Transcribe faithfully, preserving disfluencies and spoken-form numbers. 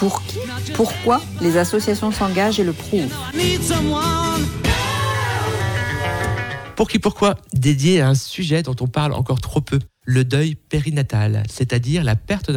Pour qui, pourquoi les associations s'engagent et le prouvent. Pour qui, pourquoi, dédié à un sujet dont on parle encore trop peu, le deuil périnatal, c'est-à-dire la perte